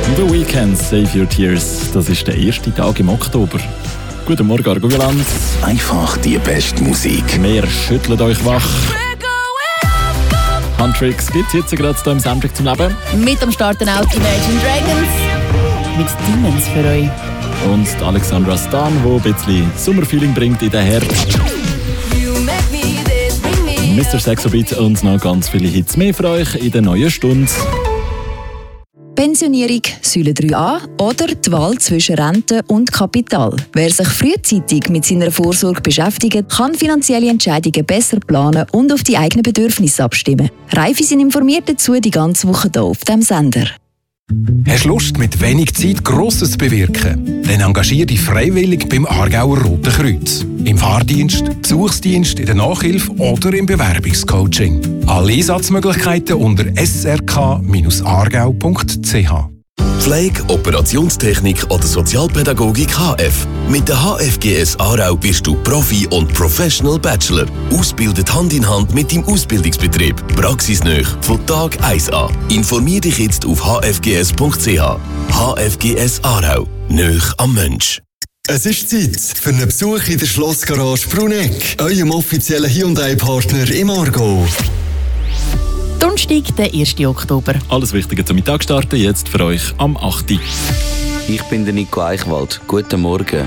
The Weeknd, Save Your Tears. Das ist der erste Tag im Oktober. Guten Morgen, Argoland. Einfach die beste Musik. Wir schütteln euch wach. Huntrix gibt es jetzt gerade hier im Soundtrack zum Leben. Mit am Start auch die Imagine Dragons. Mit Demons für euch. Und die Alexandra Stan, die ein bisschen Sommerfeeling bringt in den Herbst. Mr. Sexobit und noch ganz viele Hits mehr für euch in der neuen Stunde. Pensionierung, Säule 3a oder die Wahl zwischen Rente und Kapital. Wer sich frühzeitig mit seiner Vorsorge beschäftigt, kann finanzielle Entscheidungen besser planen und auf die eigenen Bedürfnisse abstimmen. Reife sind informiert dazu die ganze Woche hier auf diesem Sender. Hast du Lust, mit wenig Zeit Grosses zu bewirken? Dann engagiere dich freiwillig beim Aargauer Roten Kreuz. Im Fahrdienst, Besuchsdienst, in der Nachhilfe oder im Bewerbungscoaching. Alle Einsatzmöglichkeiten unter srk-aargau.ch. Pflege, Operationstechnik oder Sozialpädagogik HF. Mit der HFGS Aarau bist du Profi und Professional Bachelor. Ausbildet Hand in Hand mit dem Ausbildungsbetrieb. Praxisnah von Tag 1 an. Informier dich jetzt auf hfgs.ch. HFGS Aarau. Nöch am Mensch. Es ist Zeit für einen Besuch in der Schlossgarage Bruneck, eurem offiziellen Hyundai-Partner im Aargau. Donnerstag, der 1. Oktober. Alles Wichtige zum Mittag starten, jetzt für euch am 8. Ich bin der Nico Eichwald. Guten Morgen.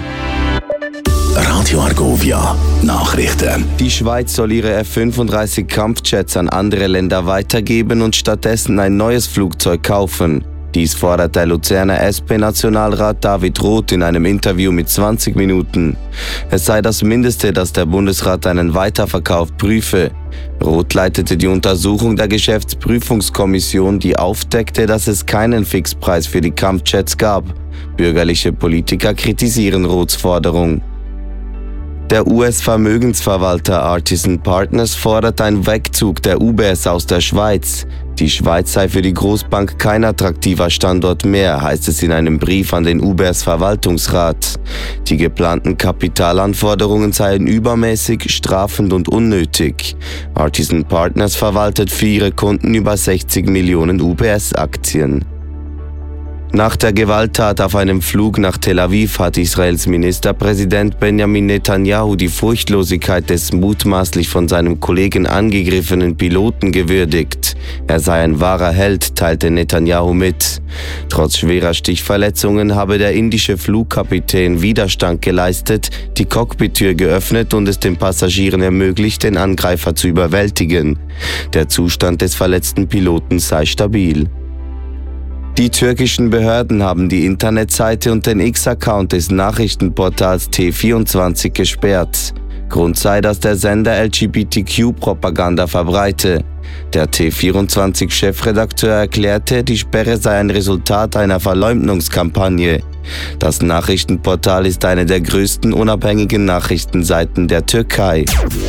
Radio Argovia. Nachrichten. Die Schweiz soll ihre F-35 Kampfjets an andere Länder weitergeben und stattdessen ein neues Flugzeug kaufen. Dies fordert der Luzerner SP-Nationalrat David Roth in einem Interview mit 20 Minuten. Es sei das Mindeste, dass der Bundesrat einen Weiterverkauf prüfe. Roth leitete die Untersuchung der Geschäftsprüfungskommission, die aufdeckte, dass es keinen Fixpreis für die Kampfjets gab. Bürgerliche Politiker kritisieren Roths Forderung. Der US-Vermögensverwalter Artisan Partners fordert einen Wegzug der UBS aus der Schweiz. Die Schweiz sei für die Großbank kein attraktiver Standort mehr, heißt es in einem Brief an den UBS-Verwaltungsrat. Die geplanten Kapitalanforderungen seien übermäßig, strafend und unnötig. Artisan Partners verwaltet für ihre Kunden über 60 Millionen UBS-Aktien. Nach der Gewalttat auf einem Flug nach Tel Aviv hat Israels Ministerpräsident Benjamin Netanyahu die Furchtlosigkeit des mutmaßlich von seinem Kollegen angegriffenen Piloten gewürdigt. Er sei ein wahrer Held, teilte Netanyahu mit. Trotz schwerer Stichverletzungen habe der indische Flugkapitän Widerstand geleistet, die Cockpittür geöffnet und es den Passagieren ermöglicht, den Angreifer zu überwältigen. Der Zustand des verletzten Piloten sei stabil. Die türkischen Behörden haben die Internetseite und den X-Account des Nachrichtenportals T24 gesperrt. Grund sei, dass der Sender LGBTQ-Propaganda verbreite. Der T24-Chefredakteur erklärte, die Sperre sei ein Resultat einer Verleumdungskampagne. Das Nachrichtenportal ist eine der größten unabhängigen Nachrichtenseiten der Türkei.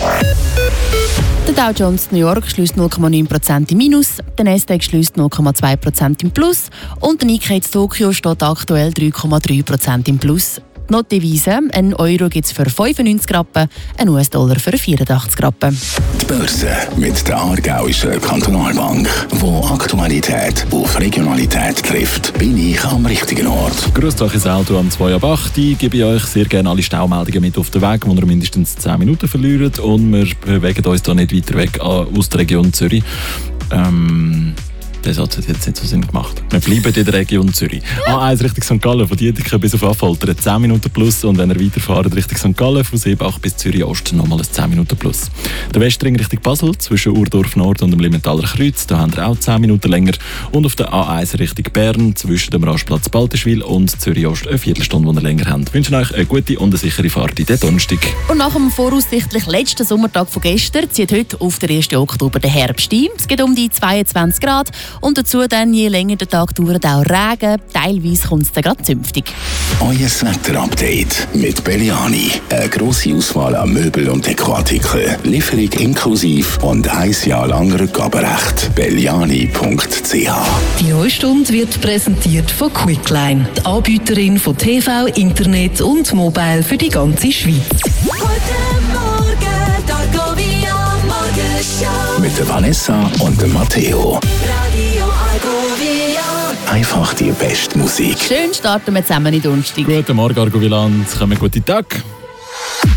Der Dow Jones New York schließt 0,9% im Minus, der Nasdaq schließt 0,2% im Plus und der Nikkei in Tokio steht aktuell 3,3% im Plus. Die Notdevise: ein Euro gibt es für 95 Rappen, ein US-Dollar für 84 Rappen. Die Börse mit der Aargauischen Kantonalbank, wo Aktualität auf Regionalität trifft, bin ich am richtigen Ort. Grüßt euch ins Auto am 2 ab 8. Ich gebe euch sehr gerne alle Staumeldungen mit auf den Weg, wo ihr mindestens 10 Minuten verliert. Und wir bewegen uns hier nicht weiter weg aus der Region Zürich. Das hat jetzt nicht so Sinn gemacht. Wir bleiben in der Region Zürich. A1 Richtung St. Gallen, von Dietikon bis auf Affoltern 10 Minuten plus. Und wenn ihr weiterfahrt Richtung St. Gallen, von Seebach bis Zürich Ost, nochmal ein 10 Minuten plus. Der Westring Richtung Basel, zwischen Urdorf Nord und dem Limmentaler Kreuz, da habt ihr auch 10 Minuten länger. Und auf der A1 Richtung Bern, zwischen dem Rastplatz Balterschwil und Zürich Ost, eine Viertelstunde, die ihr länger habt. Ich wünsche euch eine gute und eine sichere Fahrt in den Donnerstag. Und nach dem voraussichtlich letzten Sommertag von gestern zieht heute auf den 1. Oktober der Herbst ein. Es geht um die 22 Grad und dazu dann, je länger der Tag dauert, auch Regen. Teilweise kommt es dann gerade zünftig. Euer Wetter-Update mit Belliani. Eine grosse Auswahl an Möbel- und Dekoartikeln. Lieferung inklusive und 1 Jahr lang Rückgaberecht. Belliani.ch. Die neue Stunde wird präsentiert von Quickline, die Anbieterin von TV, Internet und Mobile für die ganze Schweiz. Guten Morgen, Argovia Morgenshow. Mit der Vanessa und dem Matteo. Radio Argovia. einfach die beste Musik. Schön starten wir zusammen in den Donnerstag. Guten Morgen, Argovilanz. Kommen guten Tag.